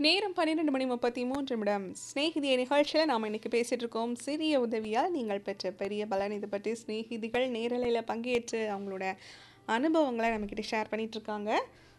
நேரம் 12:33 சிநேகிதிய நிகழ்ச்சியில் நாம் இன்னைக்கு பேசிட்டு இருக்கோம். சிறிய உதவியால் நீங்கள் பெற்ற பெரிய பலன். இதை பற்றி சிநேகிதிகள் நேரலையில் பங்கேற்று அவங்களோட அனுபவங்களை நம்மக்கிட்ட ஷேர் பண்ணிட்டு இருக்காங்க.